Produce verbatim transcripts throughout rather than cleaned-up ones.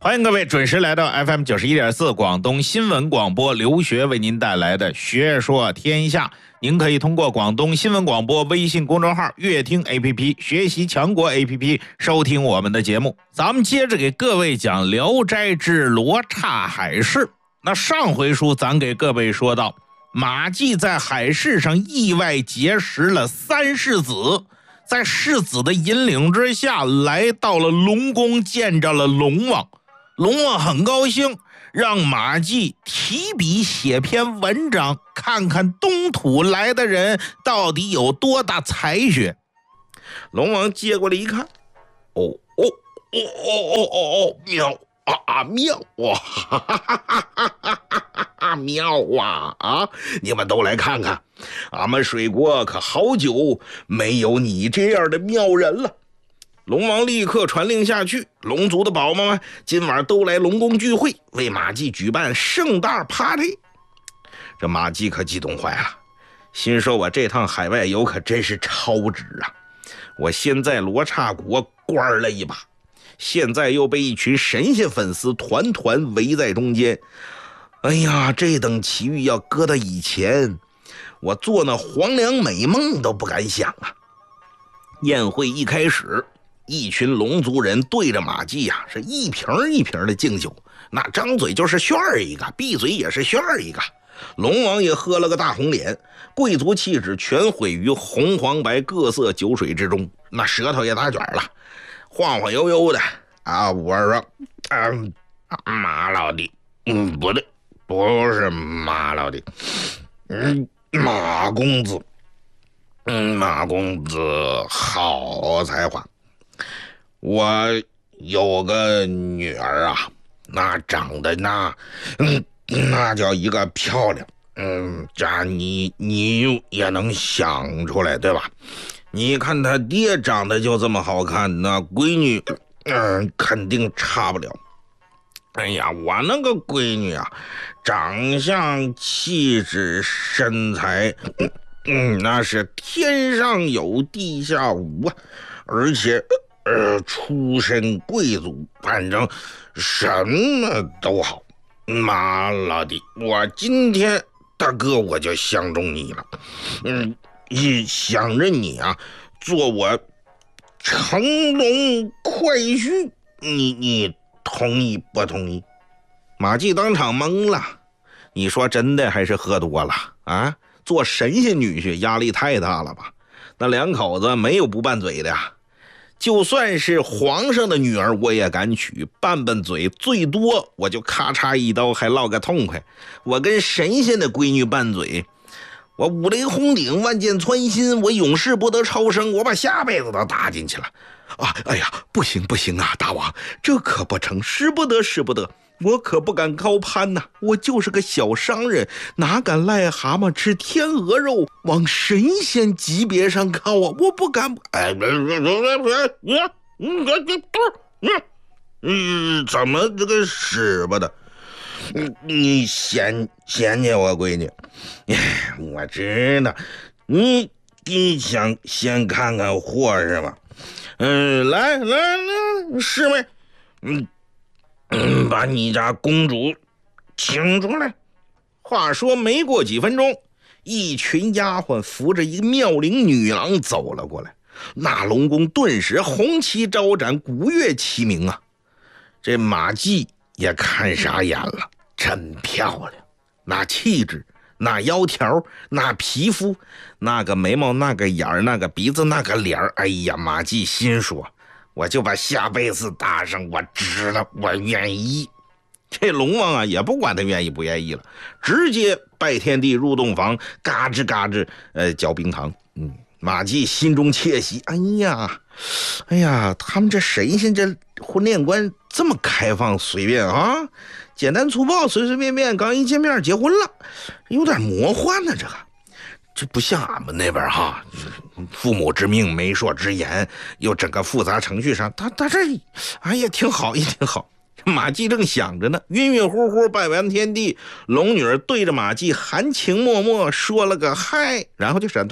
欢迎各位准时来到 F M 九十一点四 广东新闻广播，刘学为您带来的学说天下。您可以通过广东新闻广播微信公众号、乐听 A P P、学习强国 A P P 收听我们的节目。咱们接着给各位讲《聊斋志罗刹海市》。那上回书咱给各位说到，马季在海市上意外结识了三世子，在世子的引领之下，来到了龙宫，见着了龙王。龙王很高兴，让马季提笔写篇文章，看看东土来的人到底有多大才学。龙王接过来一看，哦哦哦哦哦哦，妙啊妙啊，哈哈哈哈哈哈，妙啊啊！你们都来看看，俺们水国可好久没有你这样的妙人了。龙王立刻传令下去，龙族的宝宝们今晚都来龙宫聚会，为马季举办盛大 party。 这马季可激动坏了，心说我这趟海外游可真是超值啊！我先在罗刹国关了一把，现在又被一群神仙粉丝团团围在中间。哎呀，这等奇遇要搁到以前，我做那黄粱美梦都不敢想啊！宴会一开始，一群龙族人对着马季呀、啊，是一瓶一瓶的敬酒，那张嘴就是炫一个，闭嘴也是炫一个。龙王也喝了个大红脸，贵族气质全毁于红黄白各色酒水之中，那舌头也打卷了，晃晃悠悠的啊！我说，嗯，马老弟，嗯，不对，不是马老弟，嗯，马公子，嗯，马公子好才华。我有个女儿啊，那长得那，嗯，那叫一个漂亮，嗯，这你你也能想出来对吧？你看他爹长得就这么好看，那闺女，嗯，肯定差不了。哎呀，我那个闺女啊，长相、气质、身材，嗯，那是天上有地下无啊，而且。呃，出身贵族，反正什么都好。马老弟，我今天大哥我就相中你了，嗯，也想着你啊，做我乘龙快婿，你你同意不同意？马季当场懵了，你说真的还是喝多了啊？做神仙女婿压力太大了吧？那两口子没有不拌嘴的呀。就算是皇上的女儿我也敢娶，拌拌嘴最多我就咔嚓一刀还落个痛快。我跟神仙的闺女拌嘴，我五雷轰顶万箭穿心，我永世不得超生，我把下辈子都搭进去了啊！哎呀，不行不行啊，大王，这可不成，使不得使不得，我可不敢高攀呐、啊，我就是个小商人，哪敢癞蛤蟆吃天鹅肉，往神仙级别上靠啊！我不敢。哎，别别别别别，你你你嗯，怎么这个使吧的？你你嫌嫌弃我闺女？我知道，你你想先看看货是吧？嗯，来来来，师妹，嗯。嗯，把你家公主请出来。话说没过几分钟，一群丫鬟扶着一个妙龄女郎走了过来，那龙宫顿时红旗招展，鼓乐齐鸣啊！这马季也看傻眼了，真漂亮，那气质，那腰条，那皮肤，那个眉毛，那个眼儿，那个鼻子，那个脸儿，哎呀，马季心说，我就把下辈子搭上，我值了，我愿意。这龙王啊，也不管他愿意不愿意了，直接拜天地入洞房，嘎吱嘎吱，呃，嚼冰糖。嗯，马季心中窃喜，哎呀，哎呀，他们这神仙这婚恋观这么开放随便啊，简单粗暴，随随便便，刚一见面结婚了，有点魔幻呢、啊，这个。这不像俺们那边哈，父母之命媒妁之言，又整个复杂程序上，他他这哎呀挺好也挺好。马季正想着呢，晕晕乎乎拜完天地，龙女儿对着马季含情脉脉说了个嗨，然后就闪退了。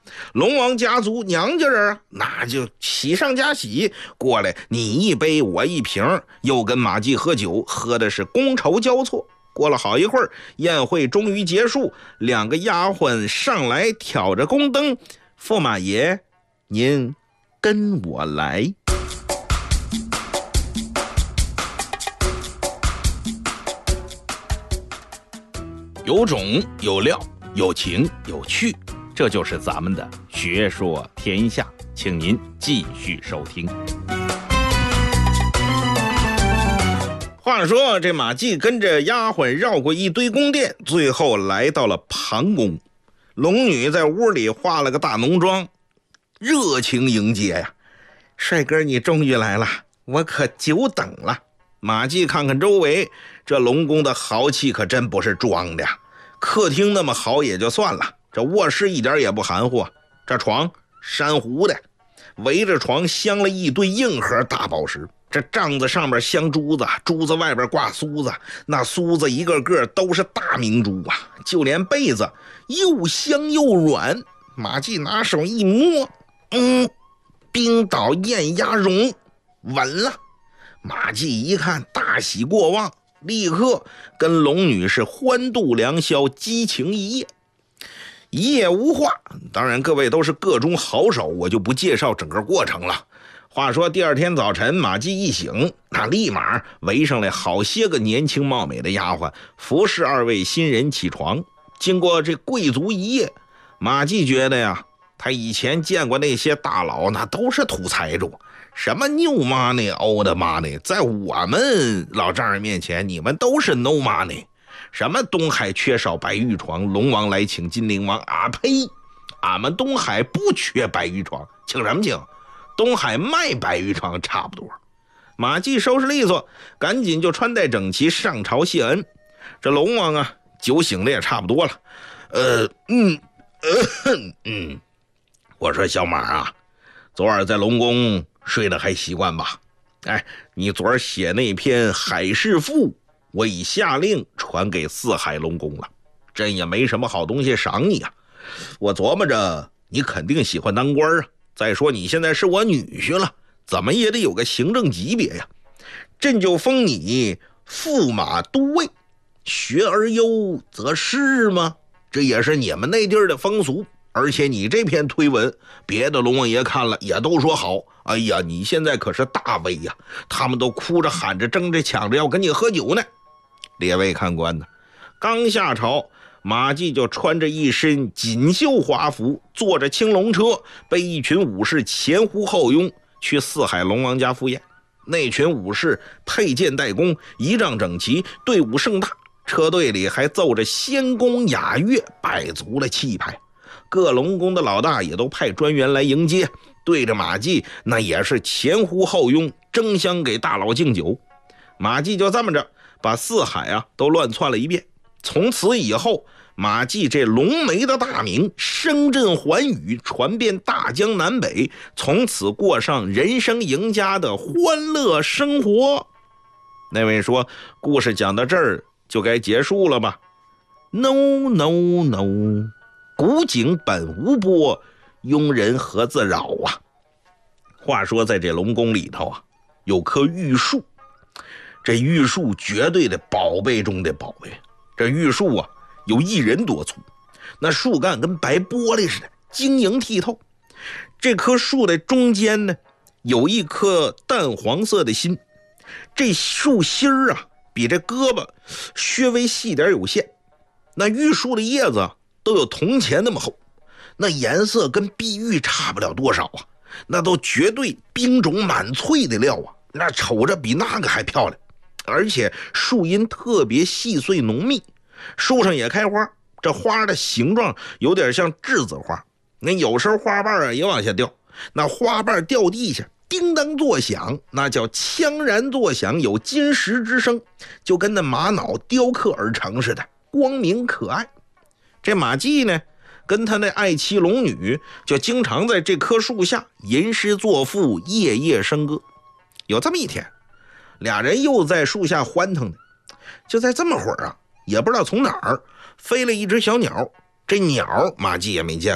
龙王家族娘家人啊，那就喜上加喜，过来你一杯我一瓶，又跟马季喝酒，喝的是觥筹交错。过了好一会儿，宴会终于结束，两个丫鬟上来挑着宫灯，驸马爷，您跟我来。 有种有料，有情有趣，这就是咱们的学说天下，请您继续收听。 话说这马季跟着丫鬟绕过一堆宫殿，最后来到了庞宫。龙女在屋里化了个大浓妆，热情迎接呀。帅哥，你终于来了，我可久等了。马季看看周围，这龙宫的豪气可真不是装的呀。客厅那么好也就算了，这卧室一点也不含糊，这床珊瑚的，围着床镶了一堆硬核大宝石，这帐子上面镶珠子，珠子外边挂梳子，那梳子一个个都是大明珠啊，就连被子又香又软。马季拿手一摸，嗯，冰岛艳鸭绒，稳了。马季一看大喜过望，立刻跟龙女是欢度良宵，激情一夜。一夜无话，当然各位都是个中好手，我就不介绍整个过程了。话说第二天早晨，马季一醒，那立马围上来好些个年轻貌美的丫鬟，服侍二位新人起床。经过这贵族一夜，马季觉得呀，他以前见过那些大佬，那都是土财主，什么 new money old money， 在我们老丈人面前，你们都是 no money。什么东海缺少白玉床，龙王来请金陵王啊呸！俺们东海不缺白玉床，请什么请？东海卖白玉床差不多。马季收拾利索，赶紧就穿戴整齐上朝谢恩。这龙王啊，酒醒的也差不多了。呃嗯呃嗯，我说小马啊，昨晚在龙宫睡得还习惯吧？哎，你昨儿写那篇海事赋，我已下令传给四海龙宫了，朕也没什么好东西赏你啊。我琢磨着你肯定喜欢当官啊，再说你现在是我女婿了，怎么也得有个行政级别呀。朕就封你驸马都尉，学而优则仕吗？这也是你们那地儿的风俗。而且你这篇推文，别的龙王爷看了也都说好。哎呀，你现在可是大威呀，他们都哭着喊着争着抢着要跟你喝酒呢。列位看官呢，刚下朝，马季就穿着一身锦绣华服，坐着青龙车，被一群武士前呼后拥去四海龙王家赴宴。那群武士佩剑带弓，仪仗整齐，队伍盛大，车队里还奏着仙宫雅乐，摆足了气派。各龙宫的老大也都派专员来迎接，对着马季那也是前呼后拥，争相给大佬敬酒。马季就这么着把四海啊都乱窜了一遍。从此以后，马季这龙眉的大名声震寰宇，传遍大江南北，从此过上人生赢家的欢乐生活。那位说故事讲到这儿就该结束了吧？ No no no， 古井本无波，庸人何自扰啊。话说在这龙宫里头啊，有棵玉树，这玉树绝对的宝贝中的宝贝。这玉树啊有一人多粗，那树干跟白玻璃似的，晶莹剔透。这棵树的中间呢有一颗淡黄色的心，这树心儿啊比这胳膊稍微细点有限。那玉树的叶子都有铜钱那么厚，那颜色跟碧玉差不了多少啊，那都绝对冰种满翠的料啊，那瞅着比那个还漂亮。而且树荫特别细碎浓密，树上也开花，这花的形状有点像栀子花，那有时候花瓣啊也往下掉，那花瓣掉地下叮当作响，那叫锵然作响，有金石之声，就跟那玛瑙雕刻而成似的，光明可爱。这马季呢跟他那爱妻龙女就经常在这棵树下吟诗作赋，夜夜笙歌。有这么一天，俩人又在树下欢腾呢，就在这么会儿啊，也不知道从哪儿飞了一只小鸟。这鸟马季也没见过，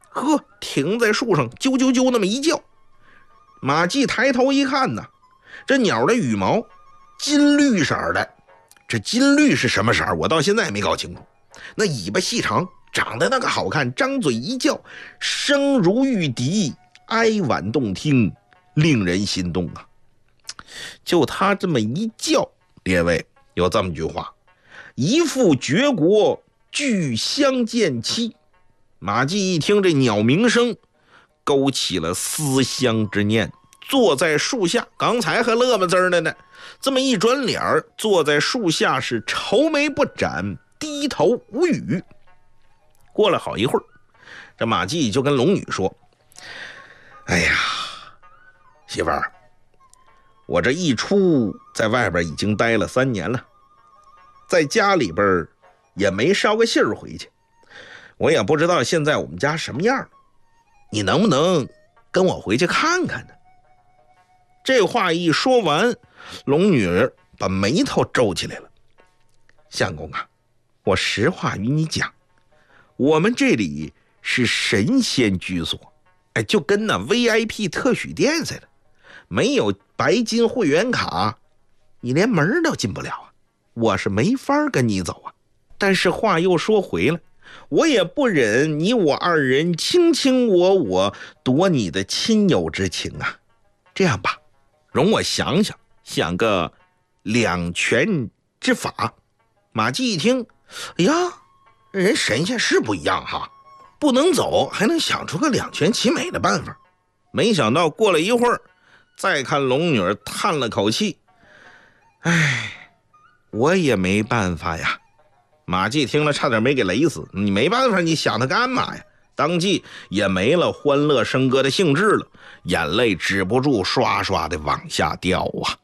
呵，停在树上啾啾啾那么一叫。马季抬头一看呢，这鸟的羽毛金绿色的，这金绿是什么色我到现在也没搞清楚。那尾巴细长，长得那个好看，张嘴一叫，声如玉笛，哀婉动听，令人心动啊。就他这么一叫，列位有这么句话：一副绝国，俱相见期。马季一听这鸟鸣声，勾起了思乡之念，坐在树下，刚才还乐么滋的呢，这么一转脸，坐在树下是愁眉不展，低头无语。过了好一会儿，这马季就跟龙女说：哎呀，媳妇儿，我这一出在外边已经待了三年了，在家里边也没捎个信儿回去，我也不知道现在我们家什么样，你能不能跟我回去看看呢？这话一说完，龙女把眉头皱起来了。相公啊，我实话与你讲，我们这里是神仙居所，哎，就跟那 V I P 特许店似的，没有白金会员卡，你连门都进不了啊，我是没法跟你走啊。但是话又说回来，我也不忍你我二人卿卿我我，夺你的亲友之情啊。这样吧，容我想想，想个两全之法。马季一听，哎呀，人神仙是不一样哈，不能走还能想出个两全其美的办法。没想到过了一会儿，再看龙女叹了口气，哎，我也没办法呀。马季听了差点没给雷死，你没办法，你想他干嘛呀？当即也没了欢乐笙歌的兴致了，眼泪止不住刷刷的往下掉啊。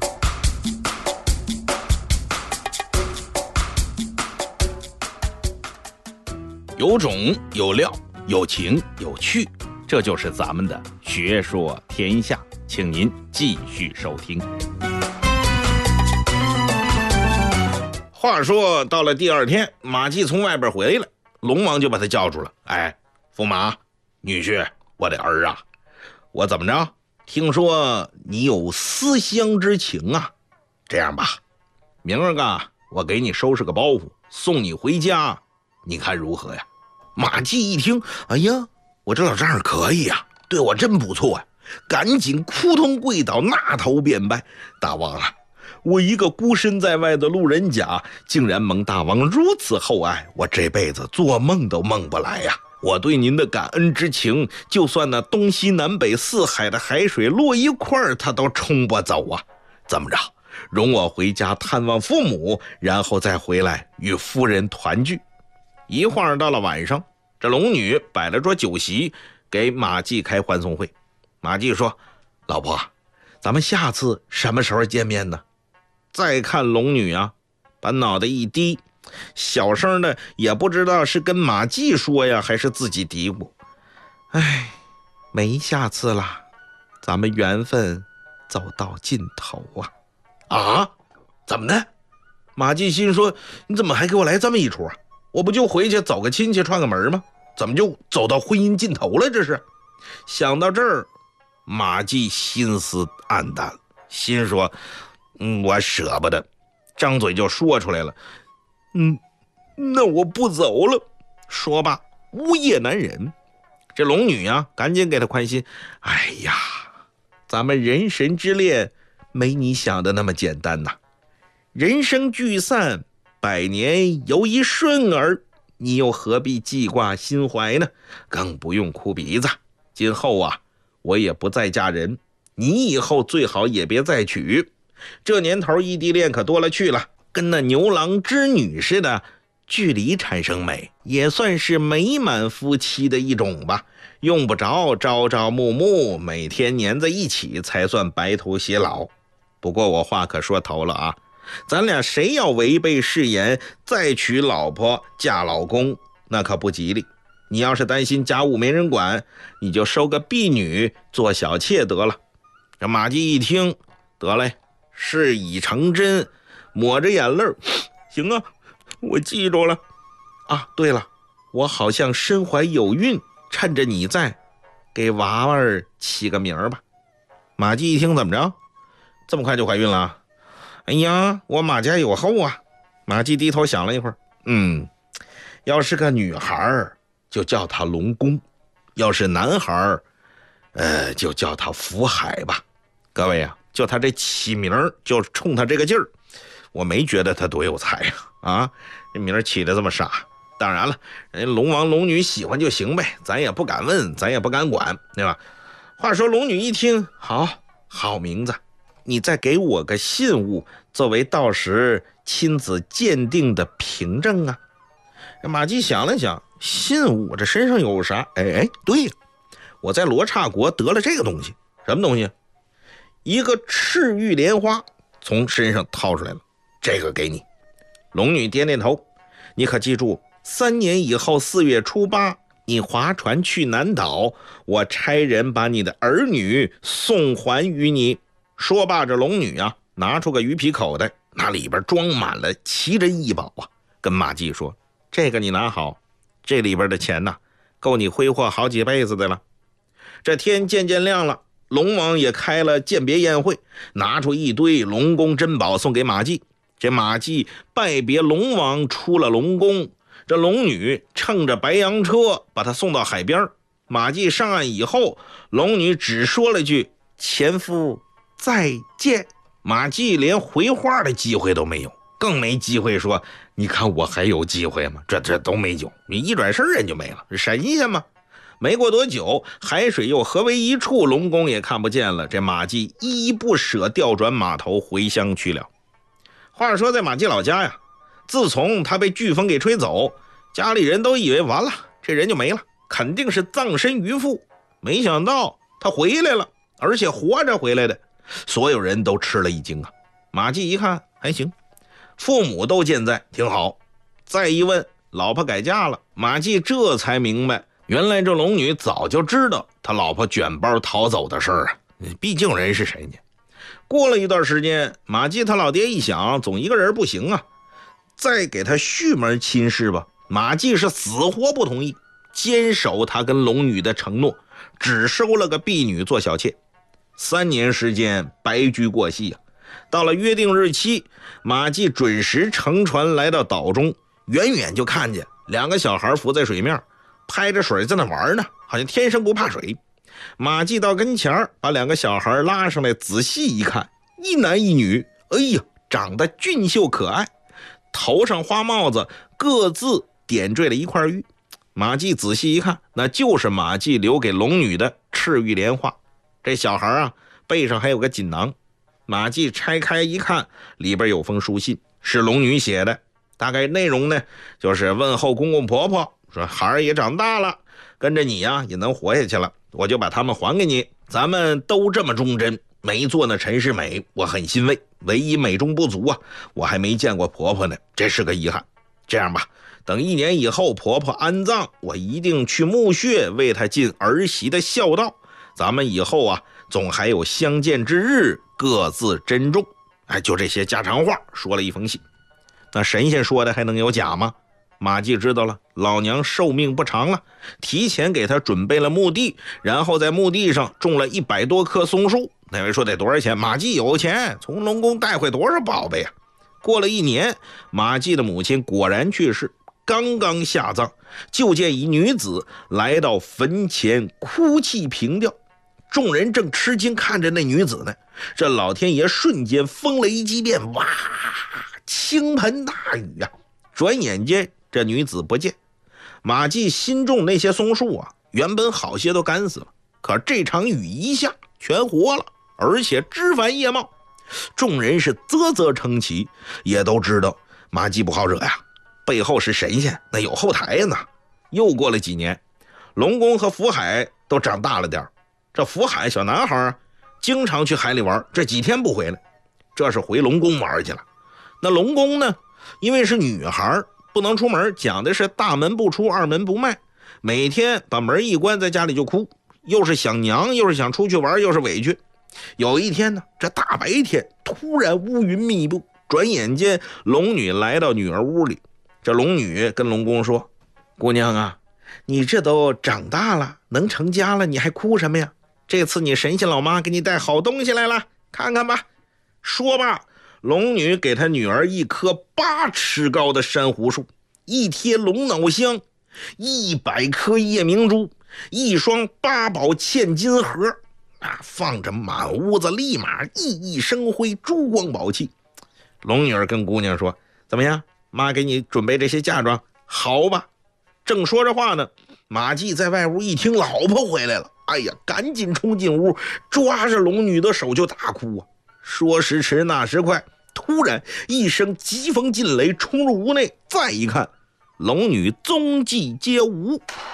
有种有料，有情有趣，这就是咱们的学说天下，请您继续收听。话说到了第二天，马季从外边回来，龙王就把他叫住了。哎，驸马，女婿，我的儿啊，我怎么着？听说你有思乡之情啊？这样吧，明儿个我给你收拾个包袱，送你回家，你看如何呀？马季一听，哎呀，我这老丈人可以呀，对我真不错呀，赶紧扑通跪倒，纳头便拜。大王啊，我一个孤身在外的路人甲，竟然蒙大王如此厚爱，我这辈子做梦都梦不来呀！我对您的感恩之情，就算那东西南北四海的海水落一块，他都冲不走啊！怎么着，容我回家探望父母，然后再回来与夫人团聚。一晃到了晚上，这龙女摆了桌酒席，给马季开欢送会。马季说：老婆，咱们下次什么时候见面呢？再看龙女啊，把脑袋一低，小声的也不知道是跟马季说呀，还是自己嘀咕：哎，没下次了，咱们缘分走到尽头啊！啊？怎么的？马季心说：你怎么还给我来这么一出啊？我不就回去走个亲戚串个门吗？怎么就走到婚姻尽头了？这是。想到这儿，马季心思暗淡，心说：嗯，我舍不得，张嘴就说出来了：嗯，那我不走了。说罢呜咽难忍。这龙女啊，赶紧给他宽心：哎呀，咱们人神之恋没你想的那么简单呐，人生聚散，百年有一瞬儿，你又何必记挂心怀呢？更不用哭鼻子。今后啊，我也不再嫁人，你以后最好也别再娶。这年头异地恋可多了去了，跟那牛郎织女似的，距离产生美，也算是美满夫妻的一种吧。用不着朝朝暮暮，每天黏在一起才算白头偕老。不过我话可说头了啊，咱俩谁要违背誓言再娶老婆嫁老公，那可不吉利。你要是担心家务没人管，你就收个婢女做小妾得了。这马季一听，得嘞，事已成真，抹着眼泪，行啊，我记住了。啊，对了，我好像身怀有孕， 趁着你在，给娃娃儿起个名儿吧。马季一听，怎么着？这么快就怀孕了？哎呀，我马家有后啊！马季低头想了一会儿，嗯，要是个女孩就叫她龙宫，要是男孩呃，就叫他福海吧。各位啊，就他这起名就冲他这个劲儿，我没觉得他多有才呀！啊，这名起的这么傻。当然了，人家龙王龙女喜欢就行呗，咱也不敢问，咱也不敢管，对吧？话说龙女一听，好好名字，你再给我个信物，作为到时亲子鉴定的凭证啊。马季想了想，信物这身上有啥？哎哎，对呀，我在罗刹国得了这个东西。什么东西？一个赤玉莲花，从身上掏出来了，这个给你。龙女点点头，你可记住，三年以后四月初八，你划船去南岛，我差人把你的儿女送还于你。说罢，这龙女啊，拿出个鱼皮口袋，那里边装满了奇珍异宝啊，跟马季说，这个你拿好，这里边的钱呐、啊，够你挥霍好几辈子的了。这天渐渐亮了，龙王也开了鉴别宴会，拿出一堆龙宫珍宝送给马季。这马季拜别龙王，出了龙宫，这龙女乘着白羊车把他送到海边。马季上岸以后，龙女只说了句前夫再见，马季连回话的机会都没有，更没机会说你看我还有机会吗？这这都没有，你一转身人就没了，神仙吗？没过多久，海水又合为一处，龙宫也看不见了。这马季依依不舍，调转马头回乡去了。话说在马季老家呀，自从他被飓风给吹走，家里人都以为完了，这人就没了，肯定是葬身鱼腹。没想到他回来了，而且活着回来的，所有人都吃了一惊啊。马季一看还行，父母都健在，挺好。再一问，老婆改嫁了。马季这才明白，原来这龙女早就知道他老婆卷包逃走的事儿啊，毕竟人是谁呢？过了一段时间，马季他老爹一想，总一个人不行啊，再给他续门亲事吧。马季是死活不同意，坚守他跟龙女的承诺，只收了个婢女做小妾。三年时间白驹过隙啊，到了约定日期，马季准时乘船来到岛中，远远就看见两个小孩浮在水面，拍着水在那玩呢，好像天生不怕水。马季到跟前，把两个小孩拉上来，仔细一看，一男一女，哎呀，长得俊秀可爱，头上花帽子，各自点缀了一块玉。马季仔细一看，那就是马季留给龙女的赤玉莲花。这小孩啊，背上还有个锦囊。马季拆开一看，里边有封书信，是龙女写的。大概内容呢，就是问候公公婆婆，说孩儿也长大了，跟着你呀也能活下去了，我就把他们还给你。咱们都这么忠贞，没做那陈世美，我很欣慰。唯一美中不足啊，我还没见过婆婆呢，这是个遗憾。这样吧，等一年以后婆婆安葬，我一定去墓穴为她尽儿媳的孝道。咱们以后啊，总还有相见之日，各自珍重。哎，就这些家常话，说了一封信。那神仙说的还能有假吗？马季知道了，老娘寿命不长了，提前给他准备了墓地，然后在墓地上种了一百多棵松树。那位说得多少钱？马季有钱，从龙宫带回多少宝贝啊？过了一年，马季的母亲果然去世，刚刚下葬，就见一女子来到坟前，哭泣凭吊。众人正吃惊看着那女子呢，这老天爷瞬间风雷击变，哇，倾盆大雨啊！转眼间这女子不见。马季新种那些松树啊，原本好些都干死了，可这场雨一下全活了，而且枝繁叶茂。众人是啧啧称奇，也都知道马季不好惹呀，背后是神仙，那有后台呢。又过了几年，龙宫和福海都长大了点，这福海小男孩啊，经常去海里玩，这几天不回来，这是回龙宫玩去了。那龙宫呢，因为是女孩，不能出门，讲的是大门不出二门不迈，每天把门一关，在家里就哭，又是想娘，又是想出去玩，又是委屈。有一天呢，这大白天突然乌云密布，转眼间龙女来到女儿屋里。这龙女跟龙宫说，姑娘啊， 你这都长大了，能成家了，你还哭什么呀？这次你神仙老妈给你带好东西来了，看看吧。说罢，龙女给她女儿一棵八尺高的珊瑚树，一贴龙脑香，一百颗夜明珠，一双八宝嵌金盒啊，放着满屋子，立马熠熠生辉，珠光宝气。龙女儿跟姑娘说：“怎么样，妈给你准备这些嫁妆，好吧？”正说着话呢，马季在外屋一听老婆回来了，哎呀，赶紧冲进屋，抓着龙女的手就大哭啊！说时迟，那时快，突然一声疾风劲雷冲入屋内，再一看，龙女踪迹皆无。